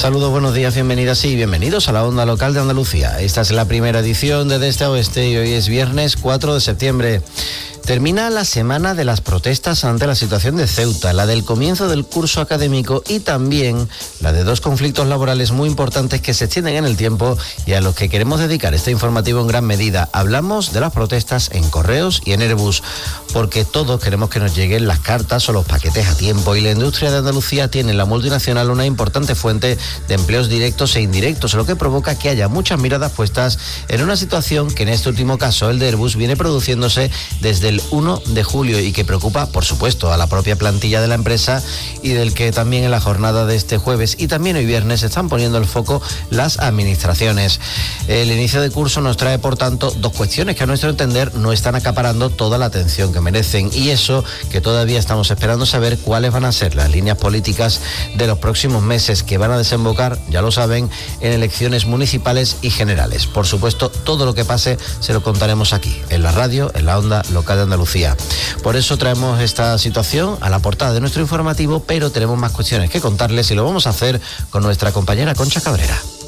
Saludos, buenos días, bienvenidas y bienvenidos a la Onda Local de Andalucía. Esta es la primera edición de Este a Oeste y hoy es viernes 4 de septiembre. Termina la semana de las protestas ante la situación de Ceuta, la del comienzo del curso académico y también la de dos conflictos laborales muy importantes que se extienden en el tiempo y a los que queremos dedicar este informativo en gran medida. Hablamos de las protestas en Correos y en Airbus, porque todos queremos que nos lleguen las cartas o los paquetes a tiempo y la industria de Andalucía tiene en la multinacional una importante fuente de empleos directos e indirectos, lo que provoca que haya muchas miradas puestas en una situación que en este último caso, el de Airbus, viene produciéndose desde el 1 de julio y que preocupa, por supuesto, a la propia plantilla de la empresa y del que también en la jornada de este jueves y también hoy viernes están poniendo el foco las administraciones. El inicio de curso nos trae, por tanto, dos cuestiones que a nuestro entender no están acaparando toda la atención que merecen y eso que todavía estamos esperando saber cuáles van a ser las líneas políticas de los próximos meses que van a desembocar, ya lo saben, en elecciones municipales y generales. Por supuesto, todo lo que pase se lo contaremos aquí, en la radio, en la Onda Local de Andalucía. Por eso traemos esta situación a la portada de nuestro informativo, pero tenemos más cuestiones que contarles y lo vamos a hacer con nuestra compañera Concha Cabrera.